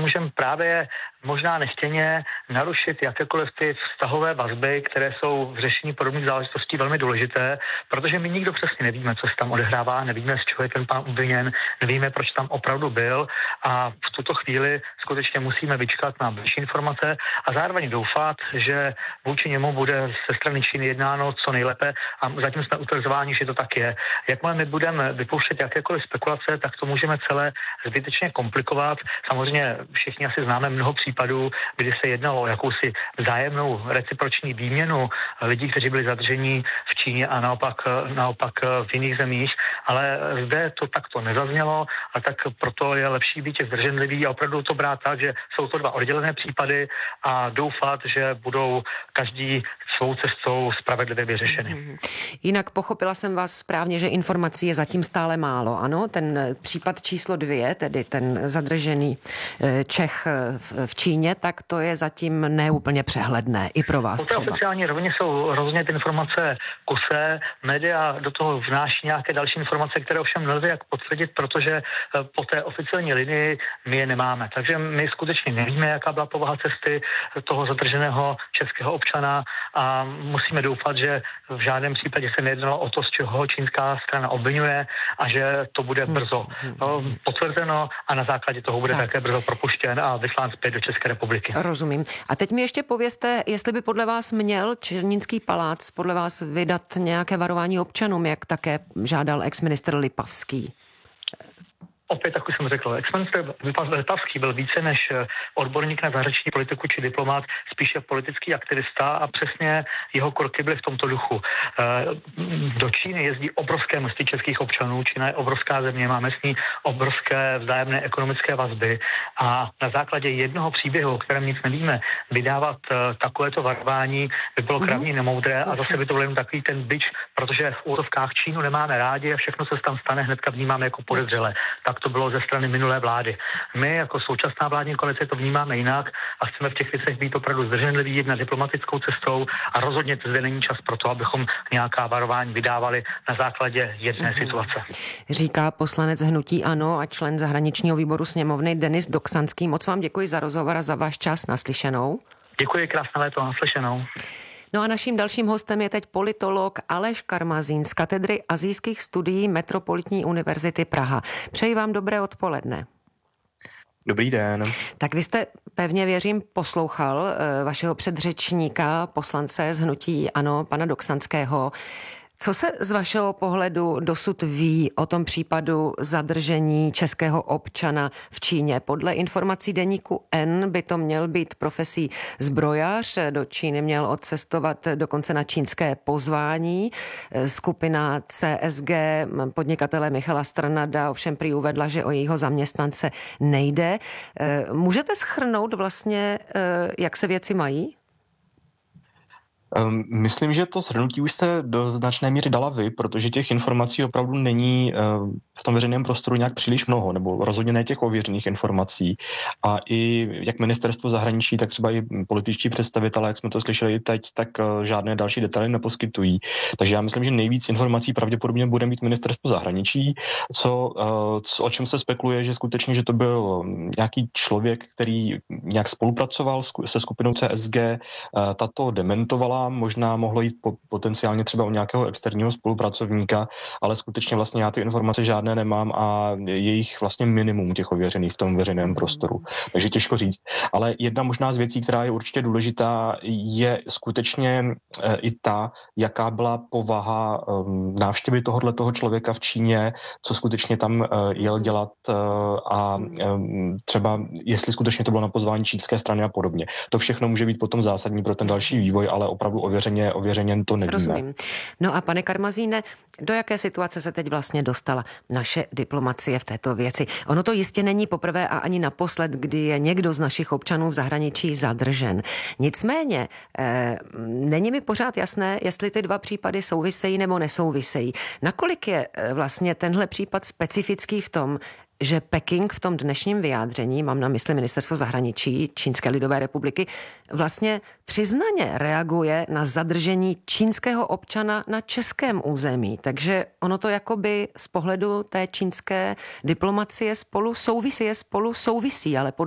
můžeme právě možná nechtěně narušit jakékoliv ty vztahové vazby, které jsou v řešení podobných záležitostí velmi důležité, protože my nikdo přesně nevíme, co se tam odehrává, nevíme, z čeho je ten pán obviněn, nevíme, proč tam opravdu byl a v tuto chvíli skutečně musíme vyčkat na bližší informace a zároveň doufat, že vůči němu bude ze strany Číny jednáno co nejlépe a zatím jsme utvrzováni, že to tak je. Jakmile my budeme vypouštět jakékoliv spekulace, tak to můžeme celé zbytečně komplikovat. Samozřejmě všichni asi známe mnoho případů, kdy se jednalo o jakousi vzájemnou reciproční výměnu lidí, kteří byli zadrženi v Číně a naopak v jiných zemích, ale zde to takto nezaznělo a tak proto je lepší být zdrženlivý a opravdu to brát tak, že jsou to dva oddělené případy a doufat, že budou každý svou cestou spravedlivě vyřešeny. Jinak pochopila jsem vás správně, že informací je zatím stále málo, ano? Ten případ číslo 2, tedy ten zadržený Čech v Číně, tak to je zatím neúplně přehledné i pro vás třeba. Po té oficiální rovině jsou rozhodně ty informace kusé, média do toho vnáší nějaké další informace, které ovšem nelze jak potvrdit, protože po té oficiální linii my je nemáme. Takže my skutečně nevíme, jaká byla povaha cesty toho zadrženého českého občana a musíme doufat, že v žádném případě se nejednalo o to, z čeho čínská strana obviňuje a že to bude brzo potvrzeno a na základě toho bude také brzo propuštěn a vyslán zpět do České republiky. Rozumím. A teď mi ještě povězte, jestli by podle vás měl Černínský palác podle vás vydat nějaké varování občanům, jak také žádal exministr Lipavský. Opět, jak už jsem řekl, ex-ministr Lipavský byl více než odborník na zahraniční politiku či diplomat, spíše politický aktivista a přesně jeho kroky byly v tomto duchu. Do Číny jezdí obrovské množství českých občanů, Čína je obrovská země, máme s ní obrovské vzájemné ekonomické vazby a na základě jednoho příběhu, o kterém nic nevíme, vydávat takovéto varování by bylo krávně nemoudré a zase by to byl jen takový ten bič, protože v úrovkách Čínu nemáme rádi a všechno, co se tam stane, hnedka vnímáme jako podezřelé. Tak to bylo ze strany minulé vlády. My jako současná vládní koalice to vnímáme jinak a chceme v těch věcech být opravdu zdrženliví, jít na diplomatickou cestou a rozhodně zde není čas pro to, abychom nějaká varování vydávali na základě jedné situace. Říká poslanec hnutí ANO a člen zahraničního výboru sněmovny Denis Doksanský. Moc vám děkuji za rozhovor a za váš čas. Naslyšenou. Děkuji, krásné léto, naslyšenou. No a naším dalším hostem je teď politolog Aleš Karmazín z katedry asijských studií Metropolitní univerzity Praha. Přeji vám dobré odpoledne. Dobrý den. Tak vy jste, pevně věřím, poslouchal vašeho předřečníka, poslance z hnutí ANO, pana Doksanského. Co se z vašeho pohledu dosud ví o tom případu zadržení českého občana v Číně? Podle informací deníku N by to měl být profesí zbrojař. Do Číny měl odcestovat dokonce na čínské pozvání. Skupina CSG podnikatele Michala Strnada ovšem prý uvedla, že o jejího zaměstnance nejde. Můžete shrnout vlastně, jak se věci mají? Myslím, že to shrnutí už se do značné míry dala vy, protože těch informací opravdu není v tom veřejném prostoru nějak příliš mnoho, nebo rozhodně ne těch ověřených informací. A i jak ministerstvo zahraničí, tak třeba i političtí představitelé, jak jsme to slyšeli teď, tak žádné další detaily neposkytují. Takže já myslím, že nejvíc informací pravděpodobně bude mít ministerstvo zahraničí, o čem se spekuluje, že skutečně, že to byl nějaký člověk, který nějak spolupracoval se skupinou CSG, tato dementovala, možná mohlo jít potenciálně třeba o nějakého externího spolupracovníka, ale skutečně vlastně já ty informace žádné nemám a je jich vlastně minimum těch ověřených v tom veřejném prostoru. Takže těžko říct. Ale jedna možná z věcí, která je určitě důležitá, je skutečně i ta, jaká byla povaha návštěvy tohoto člověka v Číně, co skutečně tam jel dělat a třeba jestli skutečně to bylo na pozvání čínské strany a podobně. To všechno může být potom zásadní pro ten další vývoj, ale opravdu ověřeně to nevíme. Rozumím. No a pane Karmazíne, do jaké situace se teď vlastně dostala naše diplomacie v této věci? Ono to jistě není poprvé a ani naposled, kdy je někdo z našich občanů v zahraničí zadržen. Nicméně není mi pořád jasné, jestli ty dva případy souvisejí nebo nesouvisejí. Nakolik je vlastně tenhle případ specifický v tom, že Peking v tom dnešním vyjádření, mám na mysli ministerstvo zahraničí Čínské lidové republiky, vlastně přiznaně reaguje na zadržení čínského občana na českém území. Takže ono to jakoby z pohledu té čínské diplomacie spolu souvisí, ale